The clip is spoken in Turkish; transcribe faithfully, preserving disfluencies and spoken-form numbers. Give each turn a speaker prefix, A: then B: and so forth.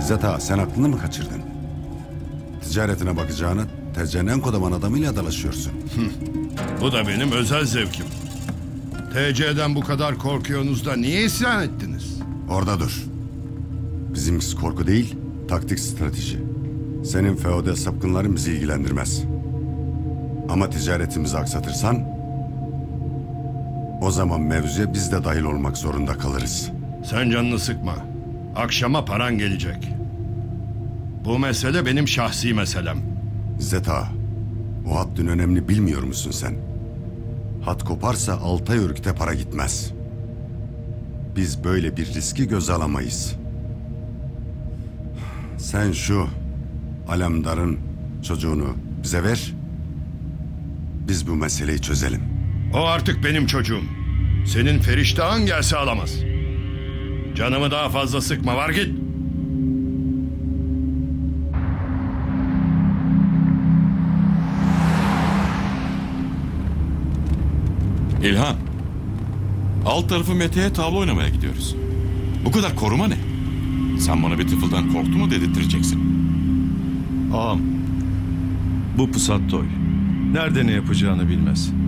A: İzzet Ağa, sen aklını mı kaçırdın? Ticaretine bakacağını T C'nin kodaman adamıyla dalaşıyorsun.
B: Bu da benim özel zevkim. T C'den bu kadar korkuyorsunuz da niye isyan ettiniz?
A: Orada dur. Bizimkisi korku değil, taktik strateji. Senin feodal sapkınların bizi ilgilendirmez. Ama ticaretimizi aksatırsan, o zaman mevzuya biz de dahil olmak zorunda kalırız.
B: Sen canını sıkma. Akşama paran gelecek. Bu mesele benim şahsi meselem.
A: İzzet Ağa, o hattın önemli bilmiyor musun sen? Hat koparsa Altay örgüte para gitmez. Biz böyle bir riski göze alamayız. Sen şu Alemdar'ın çocuğunu bize ver. Biz bu meseleyi çözelim.
B: O artık benim çocuğum. Senin feriştahın gelse alamaz. Canımı daha fazla sıkma, var git.
C: İlhan, alt tarafı Mete'ye tavla oynamaya gidiyoruz. Bu kadar koruma ne? Sen bana bir tıfıldan korktu mu dedirteceksin.
D: Ağam, bu pusat toy. Nerede ne yapacağını bilmez.